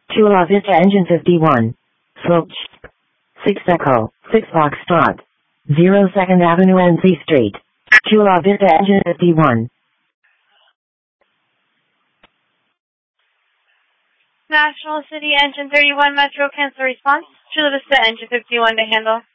Chula Vista Engine 51. Slope 6 Echo, 6 Foxtrot. 02nd Avenue NC Street. Chula Vista Engine 51. National City Engine 31 Metro cancel response. Chula Vista Engine 51 to handle.